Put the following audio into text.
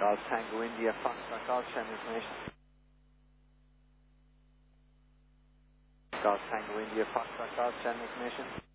Golf Tango India, Foxtrot Golf, channel information. Golf Tango India, Foxtrot Golf, channel information.